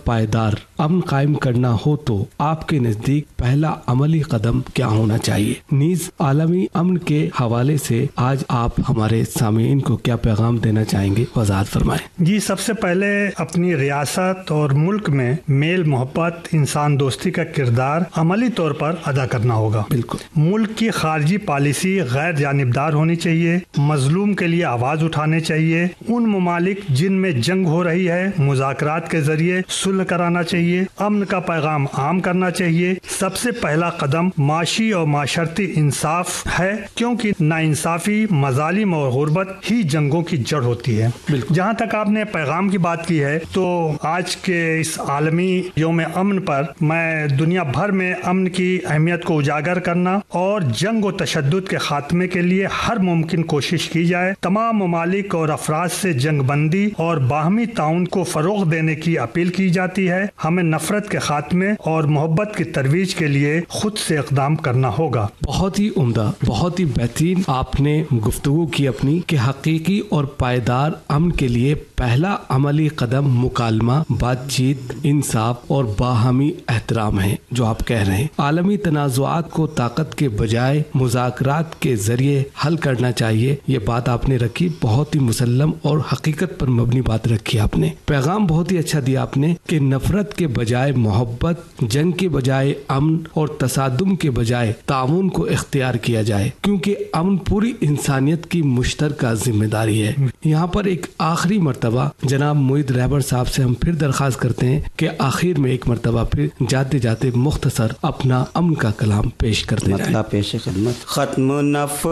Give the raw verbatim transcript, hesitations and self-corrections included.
پائیدار امن قائم کرنا ہو تو آپ کے نزدیک پہلا عملی قدم کیا ہونا چاہیے؟ نیز عالمی امن کے حوالے سے آج آپ ہمارے سامعین کو کیا پیغام دینا چاہیں گے؟ وضاحت فرمائیں۔ جی، سب سے پہلے اپنی ریاست اور ملک میں میل محبت، انسان دوستی کا کردار عملی طور پر ادا کرنا ہوگا۔ بالکل۔ ملک کی خارجی پالیسی غیر جانبدار ہونی چاہیے، مظلوم کے لیے آواز اٹھانے چاہیے، ان ممالک جن میں جنگ ہو رہی ہے مذاکرات کے ذریعے صلح کرانا چاہیے، امن کا پیغام عام کرنا چاہیے۔ سب سے پہلا قدم معاشی اور معاشرتی انصاف ہے، کیونکہ ناانصافی، مظالم اور غربت ہی جنگوں کی جڑ ہوتی ہے۔ جہاں تک آپ نے پیغام کی بات کی ہے تو آج کے اس عالمی یوم امن پر میں دنیا بھر میں امن کی اہمیت کو اجاگر کرنا اور جنگ و تشدد کے خاتمے کے لیے ہر ممکن کوشش کی جائے، تمام ممالک اور افراد سے جنگ بندی اور باہمی تعاون کو فروغ دینے کی اپیل کی جاتی ہے۔ ہمیں نفرت کے خاتمے اور محبت کی ترویج کے لیے خود سے اقدام کرنا ہوگا۔ بہت ہی عمدہ، بہت ہی بہترین آپ نے گفتگو کی اپنی کہ حقیقی اور پائیدار امن کے لیے پہلا عملی قدم مکالمہ، بات چیت، انصاف اور باہمی احترام ہے، جو آپ کہہ رہے ہیں۔ عالمی تنازعات کو طاقت کے بجائے مذاکرات کے ذریعے حل کرنا چاہیے، یہ بات آپ نے رکھی، بہت ہی مسلم اور حقیقت پر مبنی بات رکھی آپ نے۔ پیغام بہت ہی اچھا دیا آپ نے کہ نفرت کے بجائے محبت، جنگ کے بجائے امن اور تصادم کے بجائے تعاون کو اختیار کیا جائے، کیونکہ امن پوری انسانیت کی مشترکہ ذمہ داری ہے۔ یہاں پر ایک آخری مرتبہ جناب معید رہبر صاحب سے ہم پھر درخواست کرتے ہیں کہ آخر میں ایک مرتبہ پھر جاتے جاتے مختصر اپنا امن کا کلام پیش کرتے جائیں۔ مطلب پیش خدمت ختم نفرت